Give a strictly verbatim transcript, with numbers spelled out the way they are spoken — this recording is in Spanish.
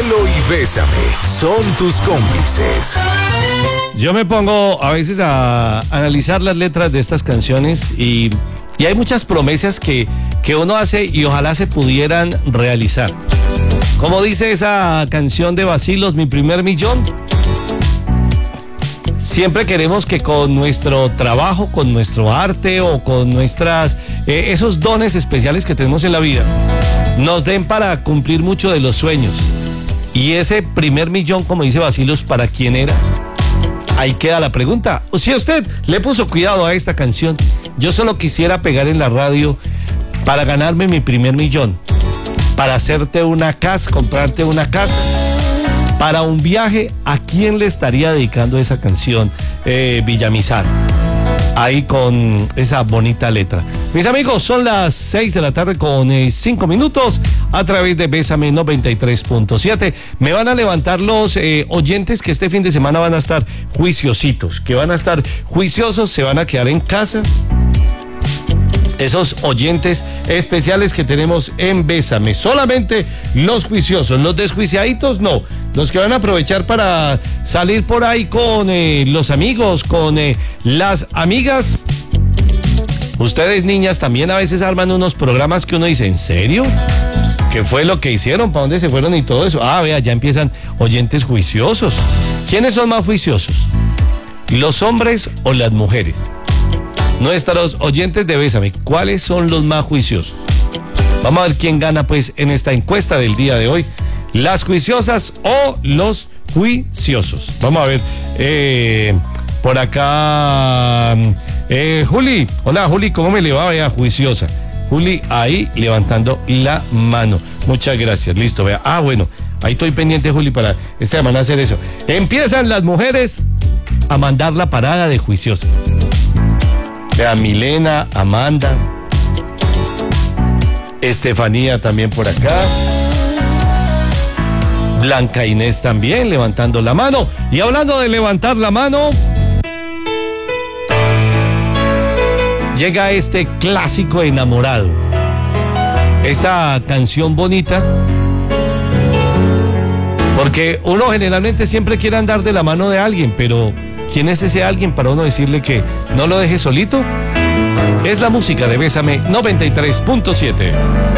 Elo y Bésame son tus cómplices. Yo me pongo a veces a analizar las letras de estas canciones y, y hay muchas promesas que, que uno hace y ojalá se pudieran realizar. Como dice esa canción de Bacilos, Mi Primer Millón. Siempre queremos que con nuestro trabajo, con nuestro arte o con nuestras eh, esos dones especiales que tenemos en la vida, nos den para cumplir mucho de los sueños. Y ese primer millón, como dice Bacilos, ¿para quién era? Ahí queda la pregunta. O si usted le puso cuidado a esta canción, yo solo quisiera pegar en la radio para ganarme mi primer millón, para hacerte una casa, comprarte una casa, para un viaje. ¿A quién le estaría dedicando esa canción, eh, Villamizar? Ahí con esa bonita letra. Mis amigos, son las seis de la tarde con eh, cinco minutos a través de Bésame noventa y tres punto siete. Me van a levantar los eh, oyentes que este fin de semana van a estar juiciositos, que van a estar juiciosos, se van a quedar en casa. Esos oyentes especiales que tenemos en Bésame, solamente los juiciosos, los desjuiciaditos no, los que van a aprovechar para salir por ahí con eh, los amigos, con eh, las amigas. Ustedes, niñas, también a veces arman unos programas que uno dice, ¿en serio? ¿Qué fue lo que hicieron? ¿Para dónde se fueron y todo eso? Ah, vea, ya empiezan oyentes juiciosos. ¿Quiénes son más juiciosos? ¿Los hombres o las mujeres? Nuestros oyentes de Bésame, ¿cuáles son los más juiciosos? Vamos a ver quién gana pues en esta encuesta del día de hoy. ¿Las juiciosas o los juiciosos? Vamos a ver. Eh, por acá. Eh, Juli. Hola, Juli, ¿cómo me le va? Vea, juiciosa. Juli ahí levantando la mano. Muchas gracias. Listo, vea. Ah, bueno. Ahí estoy pendiente, Juli, para esta semana hacer eso. Empiezan las mujeres a mandar la parada de juiciosas. Vea, Milena, Amanda, Estefanía también por acá, Blanca Inés también levantando la mano. Y hablando de levantar la mano, llega este clásico Enamorado, esta canción bonita, porque uno generalmente siempre quiere andar de la mano de alguien, pero ¿quién es ese alguien para uno decirle que no lo deje solito? Es la música de Bésame noventa y tres punto siete.